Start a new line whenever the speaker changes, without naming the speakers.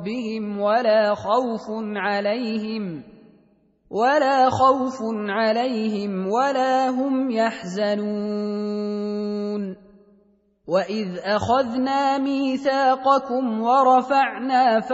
ربهم ولا خوف عليهم ولا هم يحزنون وإذ أخذنا ميثاقكم ورفعنا